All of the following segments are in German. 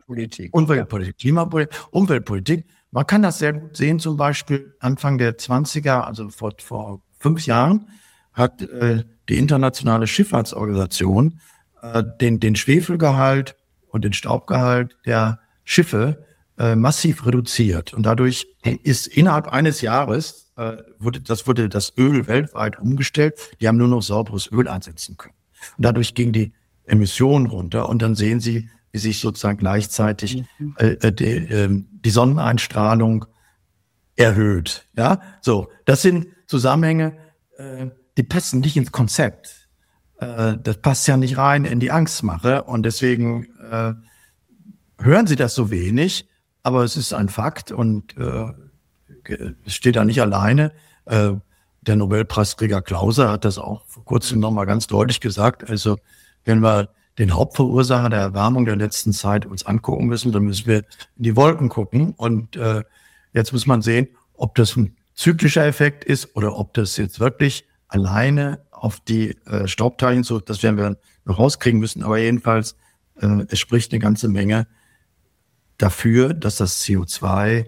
Klimapolitik. Umweltpolitik. Man kann das sehr gut sehen, zum Beispiel Anfang der 20er, also vor 5 Jahren, hat die Internationale Schifffahrtsorganisation den Schwefelgehalt und den Staubgehalt der Schiffe massiv reduziert. Und dadurch ist innerhalb eines Jahres wurde das Öl weltweit umgestellt. Die haben nur noch sauberes Öl einsetzen können. Und dadurch ging die Emissionen runter. Und dann sehen Sie, wie sich sozusagen gleichzeitig die Sonneneinstrahlung erhöht. Ja, so, das sind Zusammenhänge, die passen nicht ins Konzept. Das passt ja nicht rein in die Angstmache. Und deswegen hören Sie das so wenig. Aber es ist ein Fakt und es steht da nicht alleine. Der Nobelpreisträger Clauser hat das auch vor kurzem nochmal ganz deutlich gesagt. Also wenn wir den Hauptverursacher der Erwärmung der letzten Zeit uns angucken müssen, dann müssen wir in die Wolken gucken. Und jetzt muss man sehen, ob das ein zyklischer Effekt ist oder ob das jetzt wirklich alleine auf die Staubteilchen, so das werden wir noch rauskriegen müssen. Aber jedenfalls, es spricht eine ganze Menge dafür, dass das CO2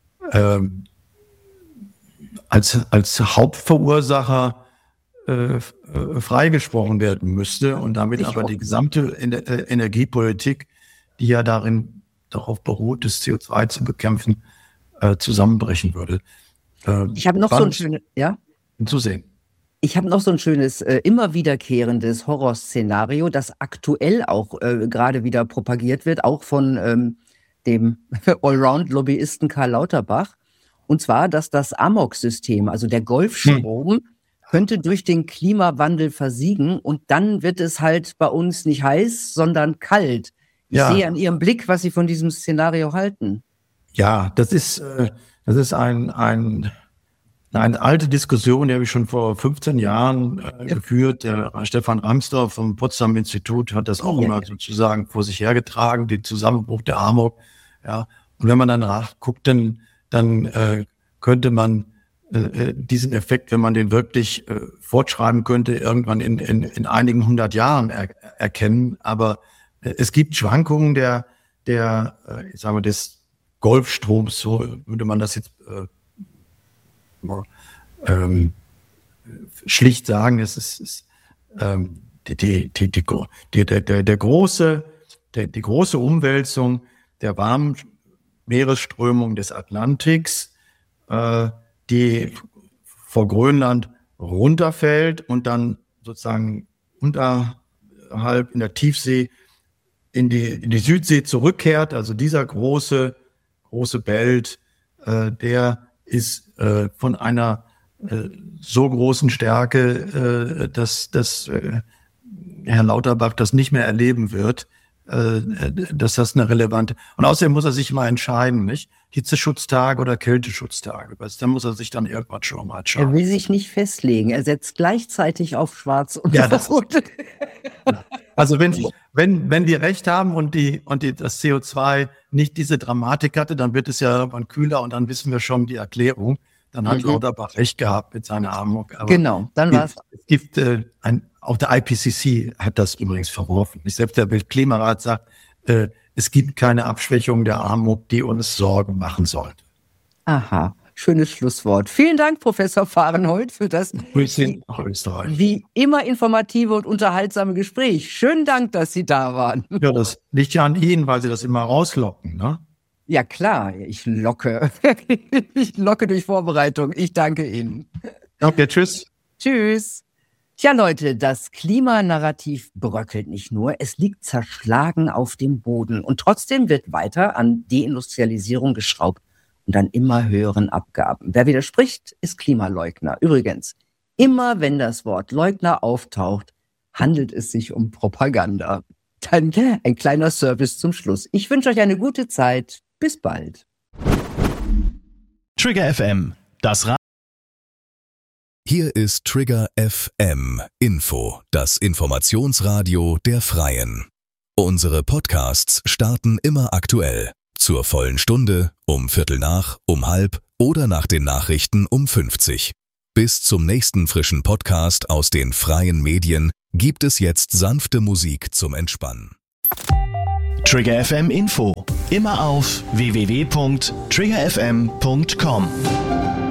als Hauptverursacher freigesprochen werden müsste und damit aber die gesamte Energiepolitik, die ja darauf beruht, das CO2 zu bekämpfen, zusammenbrechen würde. Ich habe noch so ein schönes, zu sehen. Ich habe noch so ein schönes, immer wiederkehrendes Horrorszenario, das aktuell auch gerade wieder propagiert wird, auch von dem Allround-Lobbyisten Karl Lauterbach. Und zwar, dass das Amok-System, also der Golfstrom, könnte durch den Klimawandel versiegen und dann wird es halt bei uns nicht heiß, sondern kalt. Ich sehe an Ihrem Blick, was Sie von diesem Szenario halten. Ja, das ist eine alte Diskussion, die habe ich schon vor 15 Jahren geführt. Der Stefan Ramsdorff vom Potsdam Institut hat das auch immer sozusagen vor sich hergetragen, den Zusammenbruch der Amok. Ja, und wenn man dann nachguckt, dann könnte man diesen Effekt, wenn man den wirklich fortschreiben könnte, irgendwann in einigen 100 Jahren erkennen. Aber es gibt Schwankungen des Golfstroms, so würde man das jetzt schlicht sagen. Es ist die große Umwälzung der warmen Meeresströmung des Atlantiks, die vor Grönland runterfällt und dann sozusagen unterhalb in der Tiefsee in die Südsee zurückkehrt. Also dieser große Belt, der ist von einer so großen Stärke, dass Herr Lauterbach das nicht mehr erleben wird, dass das eine relevante... Und außerdem muss er sich mal entscheiden, nicht? Hitzeschutztag oder Kälteschutztag. Dann muss er sich dann irgendwann schon mal entscheiden. Er will sich nicht festlegen. Er setzt gleichzeitig auf Schwarz und Rot. Also wenn die recht haben und das CO2 nicht diese Dramatik hatte, dann wird es ja irgendwann kühler und dann wissen wir schon die Erklärung. Dann hat Lauterbach recht gehabt mit seiner Armut. Genau, dann war es. Es gibt auch der IPCC hat das übrigens verworfen. Selbst der Weltklimarat sagt, es gibt keine Abschwächung der Armut, die uns Sorgen machen sollte. Aha, schönes Schlusswort. Vielen Dank, Professor Fahrenhold, für das wie immer informative und unterhaltsame Gespräch. Schönen Dank, dass Sie da waren. Ja, das liegt ja an Ihnen, weil Sie das immer rauslocken, ne? Ja klar, ich locke durch Vorbereitung. Ich danke Ihnen. Okay, tschüss. Tschüss. Tja Leute, das Klimanarrativ bröckelt nicht nur, es liegt zerschlagen auf dem Boden. Und trotzdem wird weiter an Deindustrialisierung geschraubt und an immer höheren Abgaben. Wer widerspricht, ist Klimaleugner. Übrigens, immer wenn das Wort Leugner auftaucht, handelt es sich um Propaganda. Dann ein kleiner Service zum Schluss. Ich wünsche euch eine gute Zeit. Bis bald. Trigger FM, das Hier ist Trigger FM Info, das Informationsradio der Freien. Unsere Podcasts starten immer aktuell. Zur vollen Stunde, um Viertel nach, um halb oder nach den Nachrichten um 50. Bis zum nächsten frischen Podcast aus den freien Medien gibt es jetzt sanfte Musik zum Entspannen. Trigger FM Info. Immer auf www.triggerfm.com.